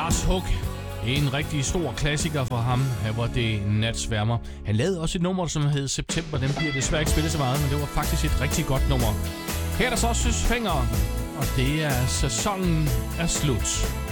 Lars Hug. En rigtig stor klassiker for ham. Her var det Natsværmer. Han lavede også et nummer, som hed September. Den bliver desværre ikke spillet så meget, men det var faktisk et rigtig godt nummer. Her er der så Søs Fenger, og det er Sæsonen er slut.